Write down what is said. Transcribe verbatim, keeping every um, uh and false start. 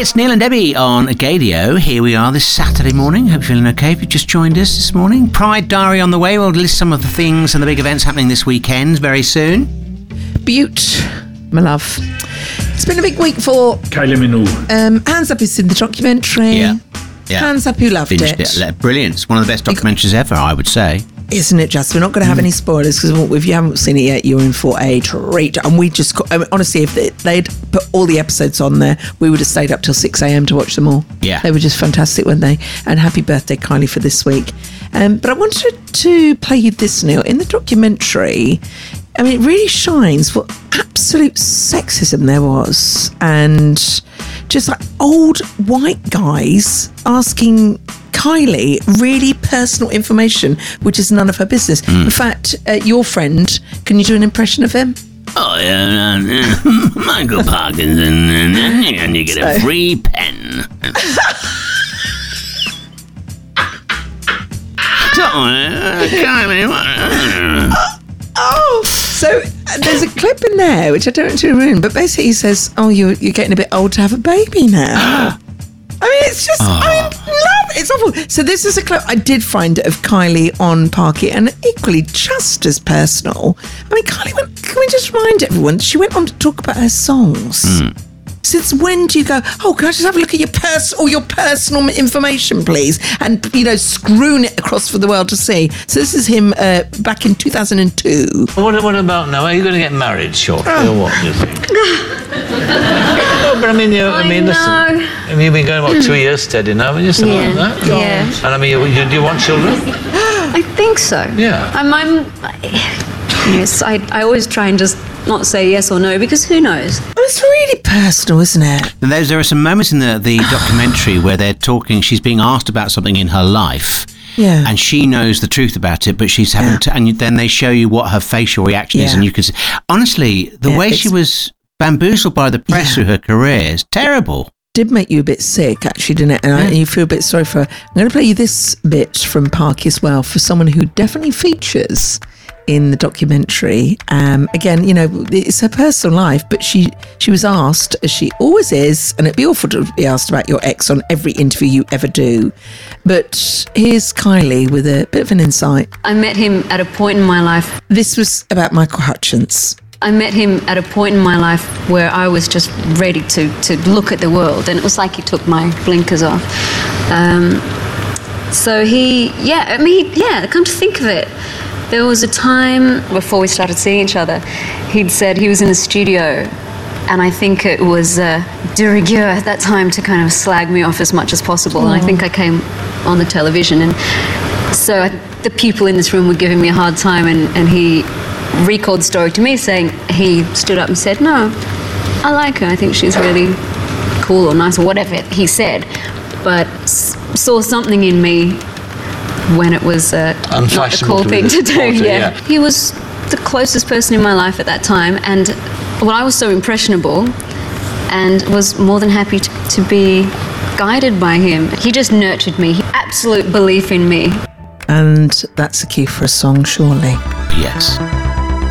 It's Neil and Debbie on Agadio. Here we are this Saturday morning. Hope you're feeling okay if you've just joined us this morning. Pride Diary on the way. We'll list some of the things and the big events happening this weekend very soon. Butte, my love. It's been a big week for Kylie Minogue. Um, Hands Up is in the documentary. Yeah. yeah. Hands Up, who loved Binged it. it. Brilliant. It's one of the best documentaries ever, I would say. Isn't it just? We're not going to have any spoilers because if you haven't seen it yet, you're in for a treat. And we just, got, I mean, honestly, if they, they'd put all the episodes on there, we would have stayed up till six a.m. to watch them all. Yeah. They were just fantastic, weren't they? And happy birthday, Kylie, for this week. Um, but I wanted to play you this, Neil. In the documentary, I mean, it really shines what absolute sexism there was. And just like old white guys asking Kylie really personal information, which is none of her business. Mm. In fact, uh, your friend, can you do an impression of him? Oh, yeah, uh, Michael Parkinson, and you get a free pen. So, uh, Kylie, oh, so uh, there's a clip in there, which I don't want to ruin, but basically he says, oh, you're, you're getting a bit old to have a baby now. I mean, it's just, oh. I mean, love, it's awful. So this is a clip I did find of Kylie on Parky, and equally just as personal. I mean, Kylie went, can we just remind everyone, she went on to talk about her songs. Mm. Since when do you go, oh, can I just have a look at your pers- or your personal information, please? And, you know, screwing it across for the world to see. So this is him uh, back in two thousand two. What, what about now? Are you going to get married shortly oh. or what, do you think? No, but I mean, you, I mean, I listen. know. I mean, you've been going, what, two years steady now, haven't you? Something yeah. like that? Yeah. And I mean, you, you, do you want children? I think so. Yeah. I'm, I'm yes, I, I always try and just not say yes or no, because who knows? Well, it's really personal, isn't it? And there's, there are some moments in the, the documentary where they're talking, she's being asked about something in her life. Yeah. And she knows the truth about it, but she's having yeah. to, and then they show you what her facial reaction yeah. is, and you can see, honestly, the yeah, way she was bamboozled by the press yeah. through her career is terrible. Did make you a bit sick, actually, didn't it? And, yeah. I, and you feel a bit sorry for her. I'm going to play you this bit from Parky as well, for someone who definitely features in the documentary. Um, again, you know, it's her personal life, but she she was asked, as she always is, and it'd be awful to be asked about your ex on every interview you ever do. But here's Kylie with a bit of an insight. I met him at a point in my life. This was about Michael Hutchence. I met him at a point in my life where I was just ready to, to look at the world, and it was like he took my blinkers off. Um, so he, yeah, I mean, yeah, come to think of it, there was a time before we started seeing each other, he'd said he was in the studio, and I think it was uh, de rigueur at that time to kind of slag me off as much as possible. Aww. And I think I came on the television, and so the people in this room were giving me a hard time, and, and he recalled the story to me, saying he stood up and said, no, I like her, I think she's really cool or nice or whatever he said, but s- saw something in me when it was uh, not the cool thing to do. Party, yeah. yeah, he was the closest person in my life at that time, and well, I was so impressionable and was more than happy to, to be guided by him. He just nurtured me, absolute belief in me. And that's the key for a song, surely. Yes.